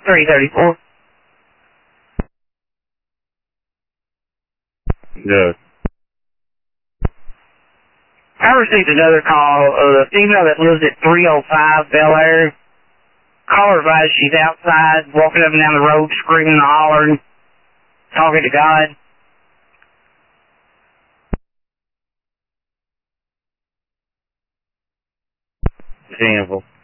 334. Good. I received another call of a female that lives at 305 Bel Air. Caller advised she's outside, walking up and down the road, screaming and hollering, talking to God. Example.